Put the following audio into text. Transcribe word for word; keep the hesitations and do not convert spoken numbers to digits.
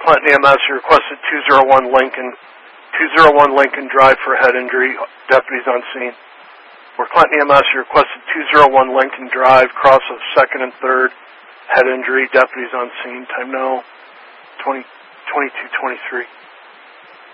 Clinton E M S, you requested two oh one Lincoln, two oh one Lincoln Drive for head injury, deputies on scene. We're Clinton E M S, you requested two oh one Lincoln Drive, cross of second and third, head injury, deputies on scene. Time now, twenty, twenty-two twenty-three.